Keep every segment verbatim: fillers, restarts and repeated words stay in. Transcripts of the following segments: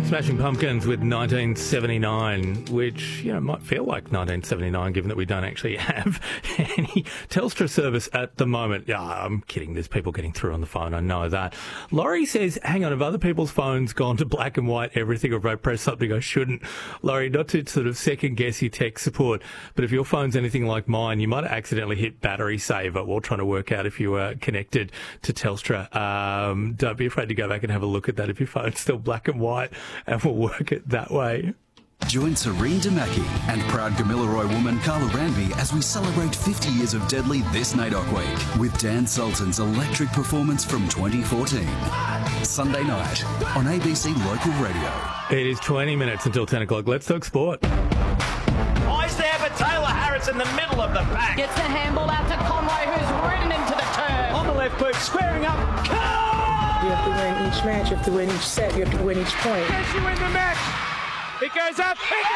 Smashing Pumpkins with nineteen seventy-nine, which, you know, might feel like nineteen seventy-nine given that we don't actually have any Telstra service at the moment. Yeah, I'm kidding. There's people getting through on the phone. I know that. Laurie says, hang on, have other people's phones gone to black and white everything, or if I press something I shouldn't? Laurie, not to sort of second guess your tech support, but if your phone's anything like mine, you might have accidentally hit battery saver while trying to work out if you were connected to Telstra. Um, don't be afraid to go back and have a look at that if your phone's still black and white, and we'll work it that way. Join Serene Damaki and proud Gamilaroi woman Carla Ranby as we celebrate fifty years of Deadly this NAIDOC week with Dan Sultan's electric performance from twenty fourteen. Sunday night on A B C Local Radio. It is twenty minutes until ten o'clock. Let's talk sport. Eyes there for Taylor Harris in the middle of the pack. Gets the handball out to Conway, who's ridden into the turn. On the left boot, squaring up. You have to win each match, you have to win each set, you have to win each point. Does she win the match? It goes up, it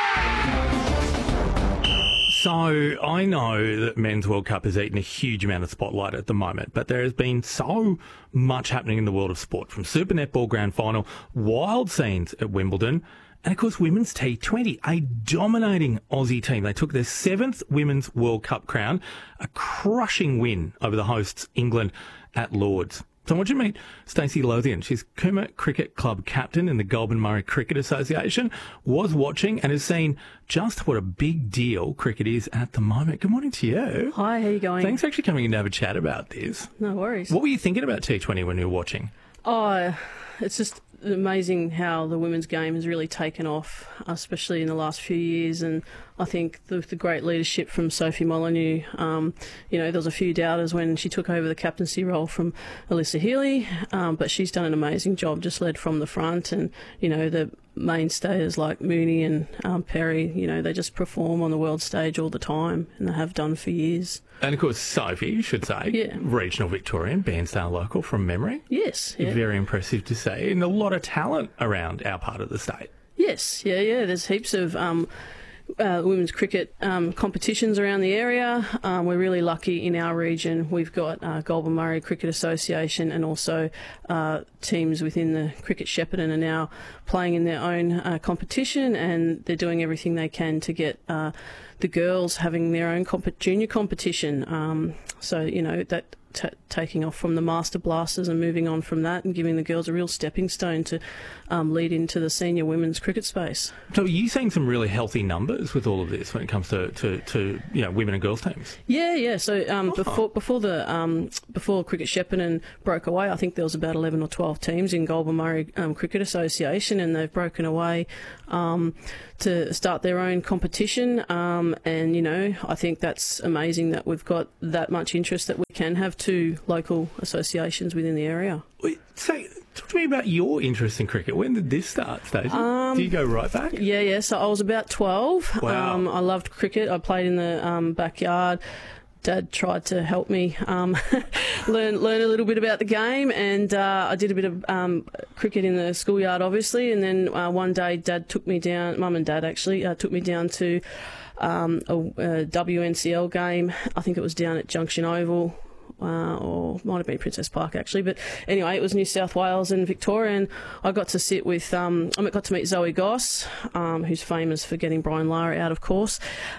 goes down! So I know that Men's World Cup has eaten a huge amount of spotlight at the moment, but there has been so much happening in the world of sport, from Super Netball Grand Final, wild scenes at Wimbledon, and of course Women's T twenty, a dominating Aussie team. They took their seventh Women's World Cup crown, a crushing win over the hosts England at Lord's. So I want you to meet Stacey Lothian. She's Cooma Cricket Club captain in the Goulburn Murray Cricket Association, was watching and has seen just what a big deal cricket is at the moment. Good morning to you. Hi, how are you going? Thanks for actually coming in to have a chat about this. No worries. What were you thinking about T twenty when you were watching? Oh, it's just amazing how the women's game has really taken off, especially in the last few years. And I think with the great leadership from Sophie Molyneux, um, you know, there was a few doubters when she took over the captaincy role from Alyssa Healy, um, but she's done an amazing job, just led from the front. And, you know, the mainstays like Mooney and um, Perry, you know, they just perform on the world stage all the time, and they have done for years. And of course, Sophie, you should say, yeah. regional Victorian, Bairnsdale local from memory. Yes. Yeah. Very impressive to see, and a lot of talent around our part of the state. Yes, yeah, yeah. There's heaps of um, uh, women's cricket um, competitions around the area. Um, we're really lucky in our region. We've got uh, Goulburn Murray Cricket Association, and also uh, teams within the Cricket Shepparton are now playing in their own uh, competition, and they're doing everything they can to get uh, the girls having their own comp- junior competition. Um, so, you know, that t- taking off from the Master Blasters and moving on from that and giving the girls a real stepping stone to um, lead into the senior women's cricket space. So are you seeing some really healthy numbers with all of this when it comes to, to, to you know, women and girls teams? Yeah, yeah. So um, oh. before before the um, before Cricket Shepparton broke away, I think there was about eleven or twelve teams in Goulburn Murray um, Cricket Association, and they've broken away um, to start their own competition. Um, and, you know, I think that's amazing that we've got that much interest that we can have two local associations within the area. Wait, so talk to me about your interest in cricket. When did this start, Stacey? Um, Do you go right back? Yeah, yeah. So I was about twelve. Wow. Um, I loved cricket. I played in the um, backyard. Dad tried to help me um, learn learn a little bit about the game, and uh, I did a bit of um, cricket in the schoolyard, obviously. And then uh, one day, Dad took me down. Mum and Dad actually uh, took me down to um, a, a W N C L game. I think it was down at Junction Oval. Uh, or might have been Princess Park actually, but anyway, it was New South Wales and Victoria, and I got to sit with, um, I got to meet Zoe Goss, um, who's famous for getting Brian Lara out, of course,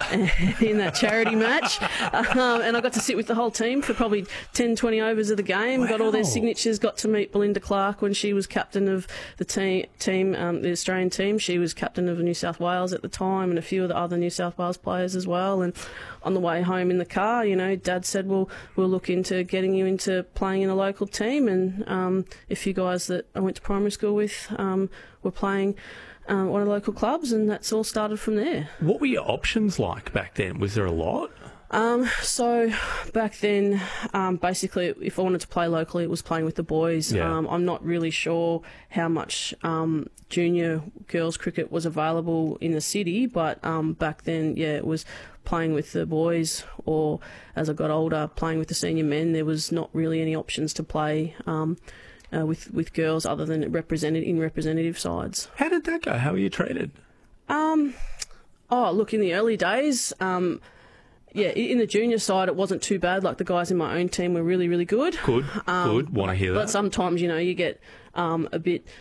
in that charity match, um, and I got to sit with the whole team for probably ten, twenty overs of the game, wow. Got all their signatures, got to meet Belinda Clark when she was captain of the team, team um, the Australian team. She was captain of New South Wales at the time, and a few of the other New South Wales players as well. And on the way home in the car, you know, Dad said, well, we'll look into getting you into playing in a local team. And um, a few guys that I went to primary school with um, were playing um, one of the local clubs, and that's all started from there. What were your options like back then? Was there a lot? Um, so back then, um, basically, if I wanted to play locally, it was playing with the boys. Yeah. Um, I'm not really sure how much um, junior girls cricket was available in the city, but um, back then, yeah, it was playing with the boys, or as I got older, playing with the senior men. There was not really any options to play um, uh, with with girls other than represented in representative sides. How did that go? How were you treated? Um, oh, look, in the early days, um, yeah, in the junior side, it wasn't too bad. Like, the guys in my own team were really, really good. Good, Um, good. Want to hear that. But sometimes, you know, you get um, a bit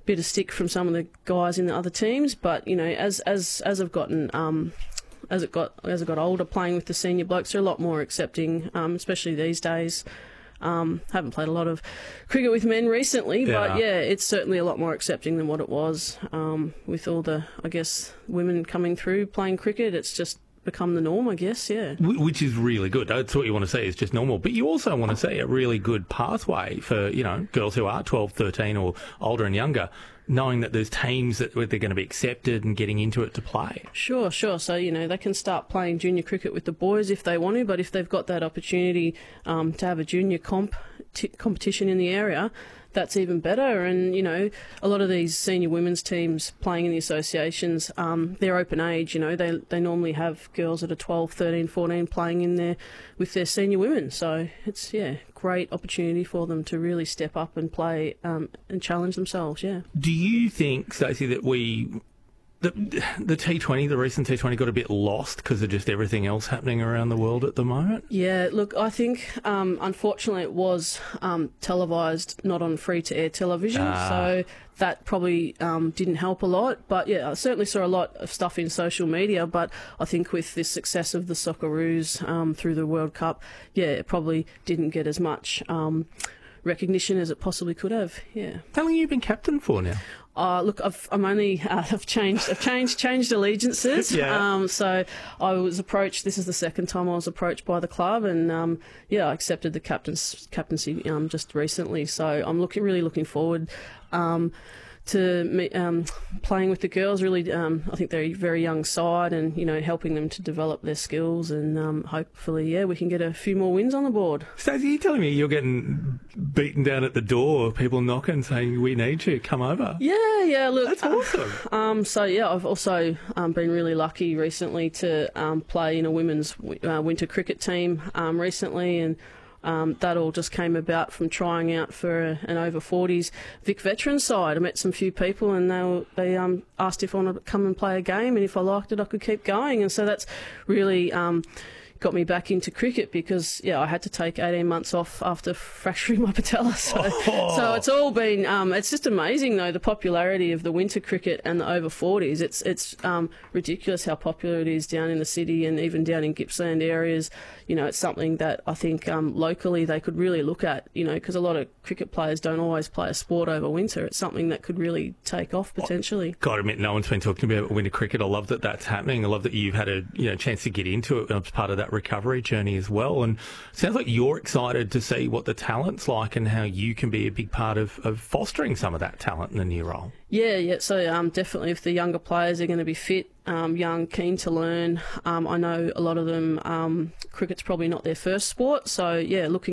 bit of stick from some of the guys in the other teams. But you know, as as as I've gotten um, as it got as I got older, playing with the senior blokes, they're a lot more accepting, um, especially these days. Um, haven't played a lot of cricket with men recently, Yeah. but yeah, it's certainly a lot more accepting than what it was um, with all the, I guess, women coming through playing cricket. It's just become the norm, I guess, yeah. Wh- Which is really good. That's what you want to see. It's just normal. But you also want to see a really good pathway for, you know, girls who are twelve, thirteen or older and younger, knowing that there's teams that where they're going to be accepted and getting into it to play. Sure, sure. So, you know, they can start playing junior cricket with the boys if they want to, but if they've got that opportunity um, to have a junior comp t- competition in the area, that's even better. And, you know, a lot of these senior women's teams playing in the associations, um, they're open age, you know, they they normally have girls that are twelve, thirteen, fourteen playing in there with their senior women. So it's, yeah, great opportunity for them to really step up and play um, and challenge themselves, yeah. Do you think, Stacey, that we... The, the T twenty, the recent T twenty, got a bit lost because of just everything else happening around the world at the moment? Yeah, look, I think um, unfortunately it was um, televised, not on free-to-air television, Ah. so that probably um, didn't help a lot. But yeah, I certainly saw a lot of stuff in social media, but I think with the success of the Socceroos um, through the World Cup, yeah, it probably didn't get as much um, recognition as it possibly could have, yeah. How long have you been captain for now? Uh, look, I've, I'm only uh, I've changed I've changed changed allegiances. Yeah. Um, so I was approached. This is the second time I was approached by the club, and um, yeah, I accepted the captain's captaincy um, just recently. So I'm looking really looking forward um, to me, um, playing with the girls. Really, um, I think they're a very young side, and you know, helping them to develop their skills, and um, hopefully, yeah, we can get a few more wins on the board. Stacey, are you telling me you're getting beaten down at the door, people knocking, saying, we need you, come over? Yeah, yeah. Look, That's uh, awesome. Um, so yeah, I've also um, been really lucky recently to um, play in a women's uh, winter cricket team um, recently, and um, that all just came about from trying out for a, an over forties Vic veteran side. I met some few people, and they were, they um, asked if I wanted to come and play a game, and if I liked it, I could keep going. And so that's really um, got me back into cricket because, yeah, I had to take eighteen months off after fracturing my patella. So, Oh. so it's all been, um, it's just amazing, though, the popularity of the winter cricket and the over forties. It's it's um, ridiculous how popular it is down in the city and even down in Gippsland areas. You know, it's something that I think um, locally they could really look at, you know, because a lot of cricket players don't always play a sport over winter. It's something that could really take off potentially. Got to admit, no one's been talking about winter cricket. I love that that's happening. I love that you've had a you know chance to get into it as part of that recovery journey as well. And it sounds like you're excited to see what the talent's like and how you can be a big part of, of fostering some of that talent in the new role. Yeah, yeah. So um, definitely, if the younger players are going to be fit, um, young, keen to learn, um, I know a lot of them. Um, cricket's probably not their first sport, so yeah, looking.